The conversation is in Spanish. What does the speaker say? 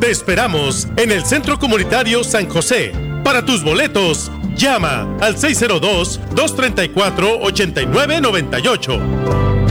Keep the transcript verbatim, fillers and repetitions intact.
Te esperamos en el Centro Comunitario San José. Para tus boletos, llama al seis cero dos, dos tres cuatro, ocho nueve nueve ocho.